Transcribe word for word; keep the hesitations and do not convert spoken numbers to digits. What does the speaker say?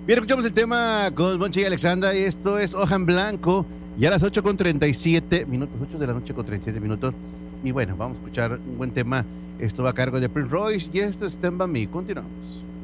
Bien, escuchamos el tema con Bonche y Alexandra y esto es Hoja en Blanco. Ya a las ocho con treinta y siete minutos, ocho de la noche con treinta y siete minutos. Y bueno, vamos a escuchar un buen tema. Esto va a cargo de Prince Royce y esto es Stand By Me. Continuamos.